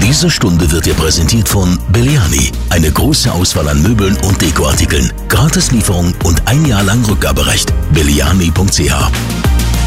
Diese Stunde wird dir präsentiert von Belliani. Eine große Auswahl an Möbeln und Dekoartikeln. Gratislieferung und 1 Jahr lang Rückgaberecht. Belliani.ch